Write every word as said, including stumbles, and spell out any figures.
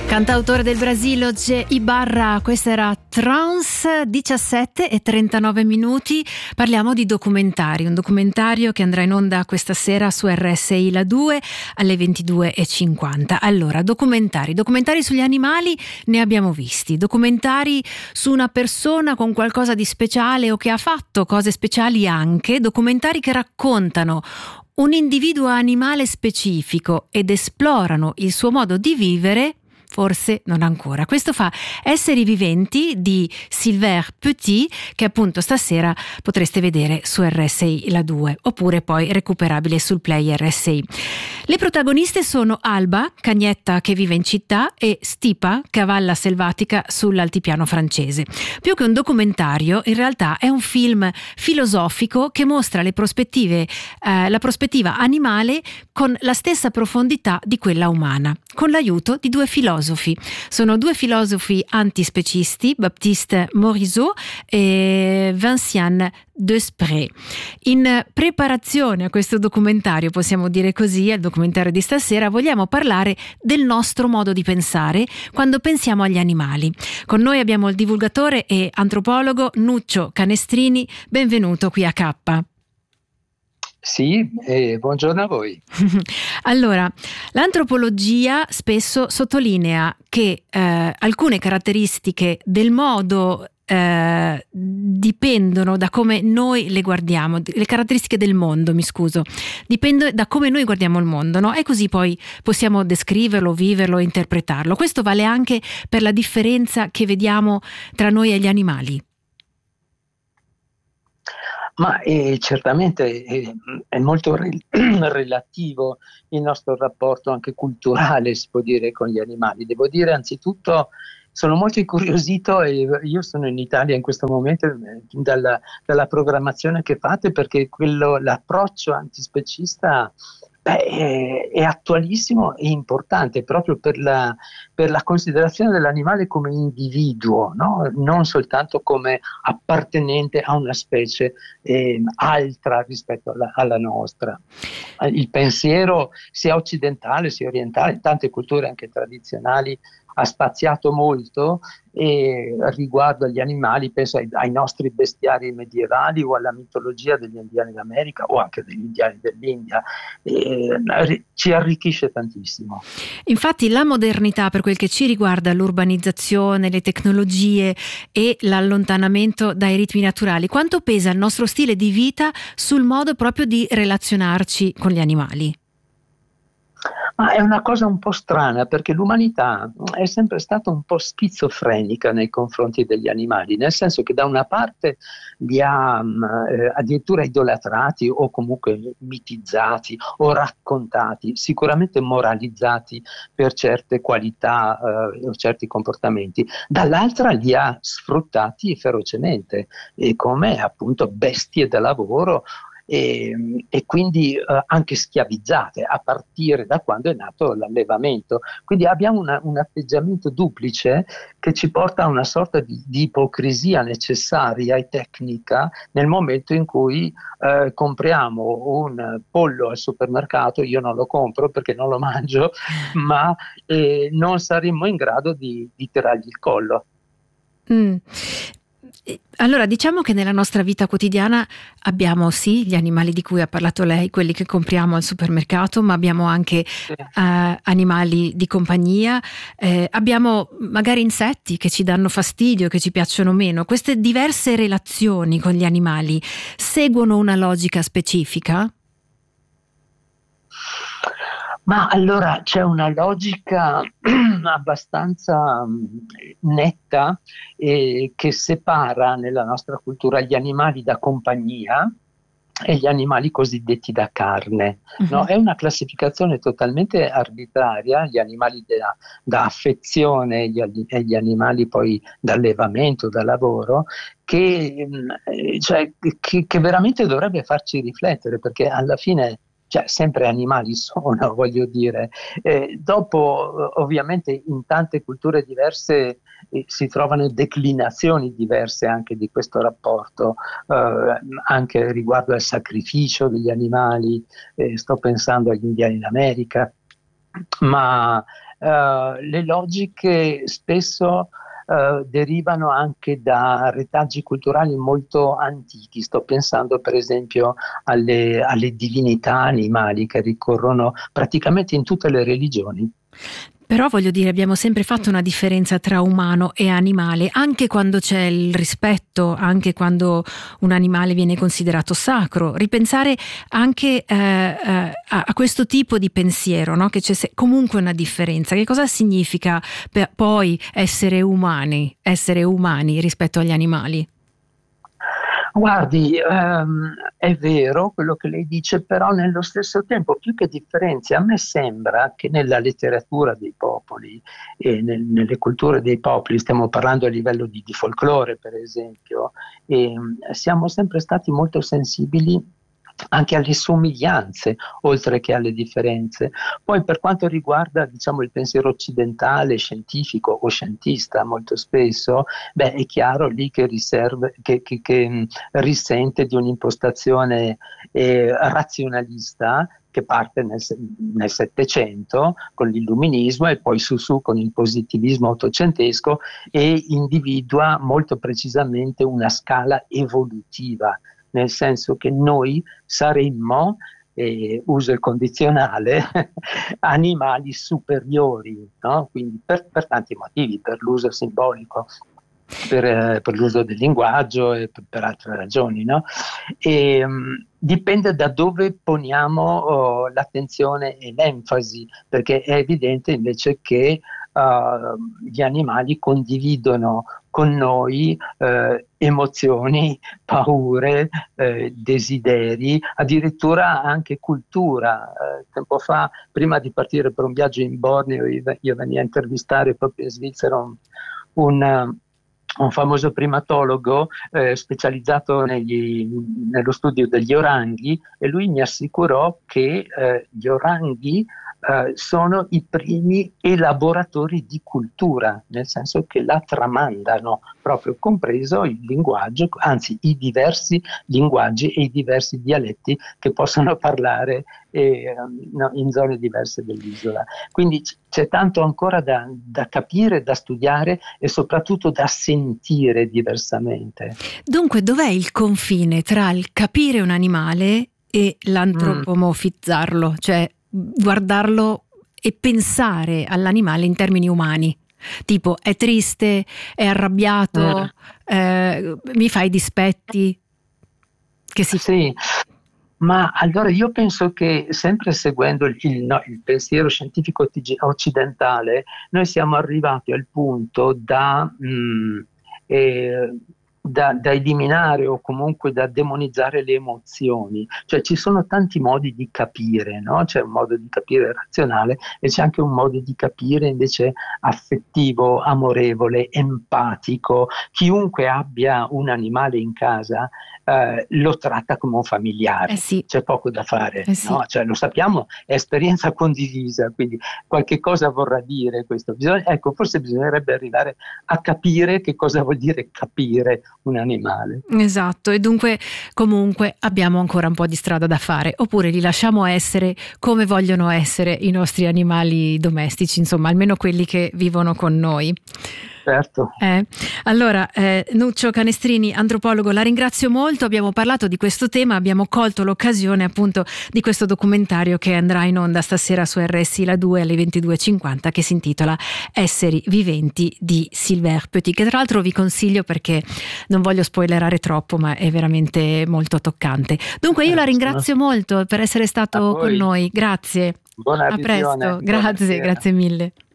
Cantautore del Brasile, Che Ibarra, questa era Trance, diciassette e trentanove minuti. Parliamo di documentari, un documentario che andrà in onda questa sera su R S I La due alle ventidue e cinquanta. Allora, documentari, documentari sugli animali ne abbiamo visti, documentari su una persona con qualcosa di speciale o che ha fatto cose speciali anche, documentari che raccontano un individuo animale specifico ed esplorano il suo modo di vivere. Forse non ancora. Questo fa Esseri viventi di Sylvain Petit, che appunto stasera potreste vedere su R S I La due, oppure poi recuperabile sul Play R S I. Le protagoniste sono Alba, cagnetta che vive in città, e Stipa, cavalla selvatica sull'altipiano francese. Più che un documentario, in realtà è un film filosofico che mostra le prospettive, eh, la prospettiva animale con la stessa profondità di quella umana, con l'aiuto di due filosofi. Sono due filosofi antispecisti, Baptiste Morisot e Vinciane Desprez. In preparazione a questo documentario, possiamo dire così, al documentario di stasera, vogliamo parlare del nostro modo di pensare quando pensiamo agli animali. Con noi abbiamo il divulgatore e antropologo Nuccio Canestrini. Benvenuto qui a K. Sì, e buongiorno a voi. Allora, l'antropologia spesso sottolinea che eh, alcune caratteristiche del modo eh, dipendono da come noi le guardiamo, le caratteristiche del mondo, mi scuso, dipendono da come noi guardiamo il mondo, no? E così poi possiamo descriverlo, viverlo, interpretarlo. Questo vale anche per la differenza che vediamo tra noi e gli animali. Ma eh, certamente eh, è molto re- relativo il nostro rapporto anche culturale, si può dire, con gli animali. Devo dire anzitutto sono molto incuriosito, e io sono in Italia in questo momento eh, dalla, dalla programmazione che fate, perché quello, l'approccio antispecista beh, è, è attualissimo e importante proprio per la, per la considerazione dell'animale come individuo, no? Non soltanto come appartenente a una specie eh, altra rispetto alla, alla nostra. Il pensiero sia occidentale sia orientale, in tante culture anche tradizionali, ha spaziato molto e riguardo agli animali, penso ai, ai nostri bestiari medievali o alla mitologia degli indiani d'America o anche degli indiani dell'India, e, ci arricchisce tantissimo. Infatti la modernità, per quel che ci riguarda, l'urbanizzazione, le tecnologie e l'allontanamento dai ritmi naturali, quanto pesa il nostro stile di vita sul modo proprio di relazionarci con gli animali? Ma è una cosa un po' strana, perché l'umanità è sempre stata un po' schizofrenica nei confronti degli animali, nel senso che da una parte li ha eh, addirittura idolatrati o comunque mitizzati o raccontati, sicuramente moralizzati per certe qualità eh, o certi comportamenti, dall'altra li ha sfruttati ferocemente e come appunto bestie da lavoro. E, e quindi eh, anche schiavizzate a partire da quando è nato l'allevamento. Quindi abbiamo una, un atteggiamento duplice che ci porta a una sorta di, di ipocrisia necessaria e tecnica nel momento in cui eh, compriamo un pollo al supermercato. Io non lo compro perché non lo mangio, ma eh, non saremmo in grado di, di tirargli il collo. Mm. Allora, diciamo che nella nostra vita quotidiana abbiamo sì gli animali di cui ha parlato lei, quelli che compriamo al supermercato, ma abbiamo anche sì. eh, animali di compagnia, eh, abbiamo magari insetti che ci danno fastidio, che ci piacciono meno. Queste diverse relazioni con gli animali seguono una logica specifica? Ma allora c'è una logica abbastanza netta eh, che separa nella nostra cultura gli animali da compagnia e gli animali cosiddetti da carne. Uh-huh. No? È una classificazione totalmente arbitraria, gli animali da, da affezione e gli, gli animali poi da allevamento, da lavoro, che, cioè, che, che veramente dovrebbe farci riflettere, perché alla fine cioè sempre animali sono, voglio dire. Eh, dopo, ovviamente, in tante culture diverse eh, si trovano declinazioni diverse anche di questo rapporto, eh, anche riguardo al sacrificio degli animali, eh, sto pensando agli indiani d'America, ma uh, le logiche spesso Uh, derivano anche da retaggi culturali molto antichi. Sto pensando per esempio alle, alle divinità animali che ricorrono praticamente in tutte le religioni. Però voglio dire, abbiamo sempre fatto una differenza tra umano e animale, anche quando c'è il rispetto, anche quando un animale viene considerato sacro. Ripensare anche eh, eh, a, a questo tipo di pensiero, no? Che c'è se- comunque una differenza. Che cosa significa per poi essere umani, essere umani rispetto agli animali? Guardi, ehm, è vero quello che lei dice, però nello stesso tempo, più che differenze, a me sembra che nella letteratura dei popoli e nel- nelle culture dei popoli, stiamo parlando a livello di, di folklore per esempio, ehm, siamo sempre stati molto sensibili anche alle somiglianze, oltre che alle differenze. Poi per quanto riguarda, diciamo, il pensiero occidentale, scientifico o scientista, molto spesso, beh, è chiaro lì che, riserve, che, che, che mh, risente di un'impostazione eh, razionalista che parte nel, nel Settecento con l'illuminismo e poi su su con il positivismo ottocentesco e individua molto precisamente una scala evolutiva, nel senso che noi saremmo, eh, uso il condizionale, animali superiori, no? Quindi per, per tanti motivi, per l'uso simbolico, per, eh, per l'uso del linguaggio e per, per altre ragioni, no? E, um, dipende da dove poniamo oh, l'attenzione e l'enfasi, perché è evidente invece che uh, gli animali condividono con noi eh, emozioni, paure, eh, desideri, addirittura anche cultura. Eh, tempo fa, prima di partire per un viaggio in Borneo, io, io venivo a intervistare proprio in Svizzera un, un un famoso primatologo eh, specializzato negli, nello studio degli oranghi, e lui mi assicurò che eh, gli oranghi eh, sono i primi elaboratori di cultura, nel senso che la tramandano, proprio compreso il linguaggio, anzi i diversi linguaggi e i diversi dialetti che possono parlare eh, no, in zone diverse dell'isola. Quindi c- c'è tanto ancora da, da capire, da studiare e soprattutto da sentire diversamente. Dunque, dov'è il confine tra il capire un animale e l'antropomorfizzarlo, cioè guardarlo e pensare all'animale in termini umani? Tipo, è triste, è arrabbiato, mm. eh, mi fa i dispetti? Che si Sì. Ma allora io penso che, sempre seguendo il, il, no, il pensiero scientifico occidentale, noi siamo arrivati al punto da, mh, eh, da, da eliminare o comunque da demonizzare le emozioni. Cioè ci sono tanti modi di capire, no? C'è un modo di capire razionale e c'è anche un modo di capire invece affettivo, amorevole, empatico. Chiunque abbia un animale in casa Eh, lo tratta come un familiare, eh sì. C'è poco da fare, eh sì. no? Cioè, lo sappiamo, è esperienza condivisa, quindi qualche cosa vorrà dire questo. Bisogna, ecco, forse bisognerebbe arrivare a capire che cosa vuol dire capire un animale. Esatto, e dunque comunque abbiamo ancora un po' di strada da fare, oppure li lasciamo essere come vogliono essere i nostri animali domestici, insomma, almeno quelli che vivono con noi. Certo. Eh, allora, eh, Nuccio Canestrini, antropologo, la ringrazio molto. Abbiamo parlato di questo tema, abbiamo colto l'occasione appunto di questo documentario che andrà in onda stasera su R S I La due alle ventidue e cinquanta, che si intitola Esseri viventi di Sylvain Petit, che tra l'altro vi consiglio perché non voglio spoilerare troppo, ma è veramente molto toccante. Dunque io la ringrazio molto per essere stato con noi. Grazie. Buona a visione. presto. Grazie, Buonasera. grazie mille.